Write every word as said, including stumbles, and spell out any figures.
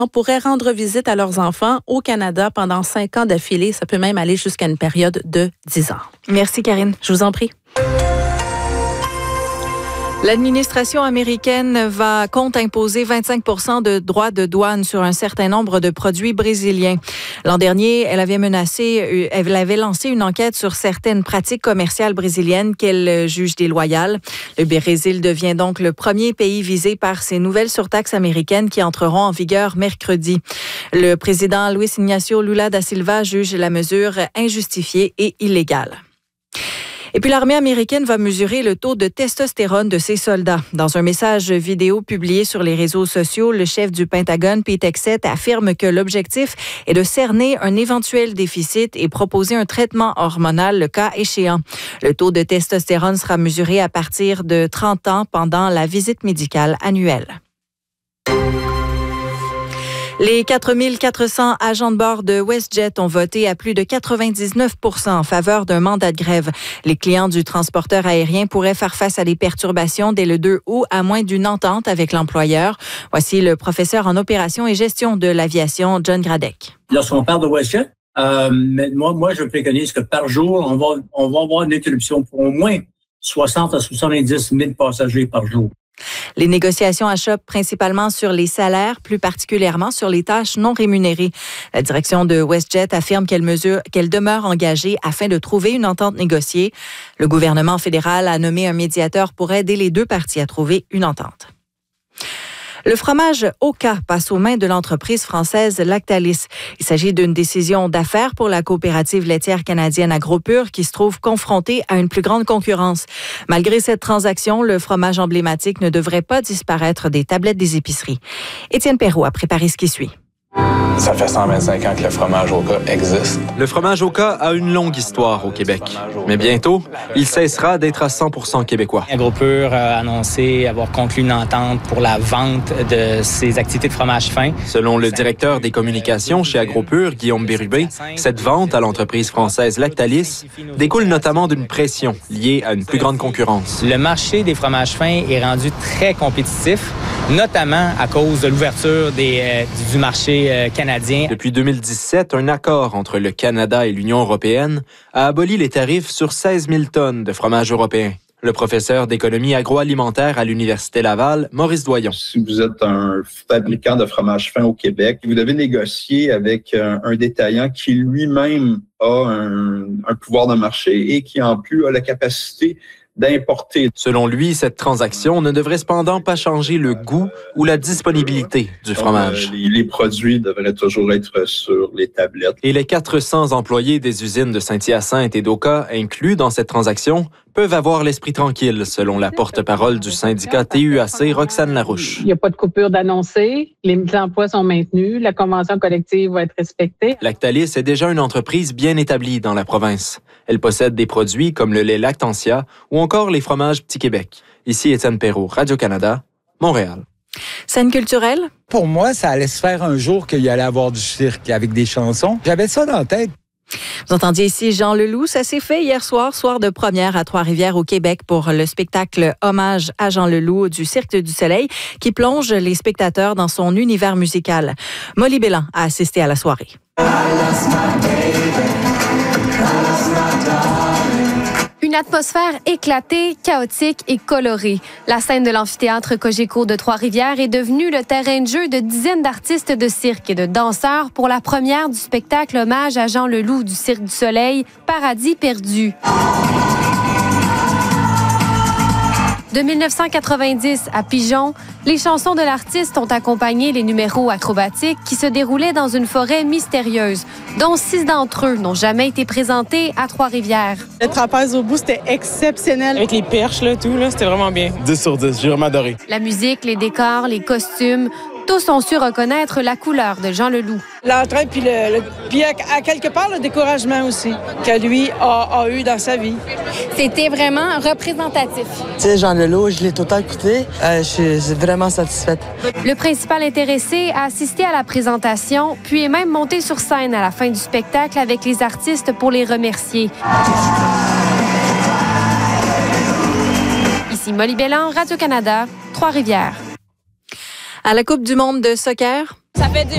pourraient rendre visite à leurs enfants au Canada pendant cinq ans d'affilée. Ça peut même aller jusqu'à une période de dix ans. Merci, Karine. Je vous en prie. L'administration américaine va compte imposer vingt-cinq pour cent de droits de douane sur un certain nombre de produits brésiliens. L'an dernier, elle avait menacé, elle avait lancé une enquête sur certaines pratiques commerciales brésiliennes qu'elle juge déloyales. Le Brésil devient donc le premier pays visé par ces nouvelles surtaxes américaines qui entreront en vigueur mercredi. Le président Luiz Inácio Lula da Silva juge la mesure injustifiée et illégale. Et puis l'armée américaine va mesurer le taux de testostérone de ses soldats. Dans un message vidéo publié sur les réseaux sociaux, le chef du Pentagone, Pete Hegseth, affirme que l'objectif est de cerner un éventuel déficit et proposer un traitement hormonal le cas échéant. Le taux de testostérone sera mesuré à partir de trente ans pendant la visite médicale annuelle. Les quatre mille quatre cents agents de bord de WestJet ont voté à plus de quatre-vingt-dix-neuf pour cent en faveur d'un mandat de grève. Les clients du transporteur aérien pourraient faire face à des perturbations dès le deux août à moins d'une entente avec l'employeur. Voici le professeur en opération et gestion de l'aviation, John Gradec. Lorsqu'on parle de WestJet, euh, moi, moi, je préconise que par jour, on va, on va avoir une interruption pour au moins soixante à soixante-dix mille passagers par jour. Les négociations achoppent principalement sur les salaires, plus particulièrement sur les tâches non rémunérées. La direction de WestJet affirme qu'elle mesure, qu'elle demeure engagée afin de trouver une entente négociée. Le gouvernement fédéral a nommé un médiateur pour aider les deux parties à trouver une entente. Le fromage Oka passe aux mains de l'entreprise française Lactalis. Il s'agit d'une décision d'affaires pour la coopérative laitière canadienne AgroPure qui se trouve confrontée à une plus grande concurrence. Malgré cette transaction, le fromage emblématique ne devrait pas disparaître des tablettes des épiceries. Étienne Perrault a préparé ce qui suit. Ça fait cent vingt-cinq ans que le fromage Oka existe. Le fromage Oka a une longue histoire au Québec. Mais bientôt, il cessera d'être à cent pour cent québécois. AgroPure a annoncé avoir conclu une entente pour la vente de ses activités de fromage fin. Selon le directeur des communications chez AgroPure, Guillaume Bérubé, cette vente à l'entreprise française Lactalis découle notamment d'une pression liée à une plus grande concurrence. Le marché des fromages fins est rendu très compétitif, notamment à cause de l'ouverture des, euh, du marché euh, canadien. Depuis deux mille dix-sept, un accord entre le Canada et l'Union européenne a aboli les tarifs sur seize mille tonnes de fromage européen. Le professeur d'économie agroalimentaire à l'Université Laval, Maurice Doyon. Si vous êtes un fabricant de fromage fin au Québec, vous devez négocier avec un, un détaillant qui lui-même a un, un pouvoir de marché et qui en plus a la capacité d'importer. Selon lui, cette transaction ne devrait cependant pas changer le goût ou la disponibilité du fromage. Euh, les, les produits devraient toujours être sur les tablettes. Et les quatre cents employés des usines de Saint-Hyacinthe et d'Oka inclus dans cette transaction peuvent avoir l'esprit tranquille, selon la porte-parole du syndicat T U A C, Roxane Larouche. Il n'y a pas de coupure d'annoncer, les emplois sont maintenus, la convention collective va être respectée. Lactalis est déjà une entreprise bien établie dans la province. Elle possède des produits comme le lait Lactantia ou encore les fromages Petit Québec. Ici Étienne Perrault, Radio-Canada, Montréal. Scène culturelle? Pour moi, ça allait se faire un jour qu'il y allait avoir du cirque avec des chansons. J'avais ça dans la tête. Vous entendiez ici Jean Leloup. Ça s'est fait hier soir, soir de première à Trois-Rivières au Québec pour le spectacle Hommage à Jean Leloup du Cirque du Soleil qui plonge les spectateurs dans son univers musical. Molly Bélan a assisté à la soirée. Une atmosphère éclatée, chaotique et colorée. La scène de l'amphithéâtre Cogeco de Trois-Rivières est devenue le terrain de jeu de dizaines d'artistes de cirque et de danseurs pour la première du spectacle Hommage à Jean Leloup du Cirque du Soleil, Paradis perdu. De mille neuf cent quatre-vingt-dix à Pigeon, les chansons de l'artiste ont accompagné les numéros acrobatiques qui se déroulaient dans une forêt mystérieuse, dont six d'entre eux n'ont jamais été présentés à Trois-Rivières. Le trapèze au bout, c'était exceptionnel. Avec les perches, là, tout, là, c'était vraiment bien. dix sur dix, j'ai vraiment adoré. La musique, les décors, les costumes, tous ont su reconnaître la couleur de Jean Leloup. L'entrain, puis, le, le, puis à, à quelque part, le découragement aussi, que lui a, a eu dans sa vie. C'était vraiment représentatif. Tu sais, Jean Leloup, je l'ai tout le temps écouté. Euh, je suis vraiment satisfaite. Le principal intéressé a assisté à la présentation, puis est même monté sur scène à la fin du spectacle avec les artistes pour les remercier. Ici Molly Bélan, Radio-Canada, Trois-Rivières. À la Coupe du monde de soccer. Ça fait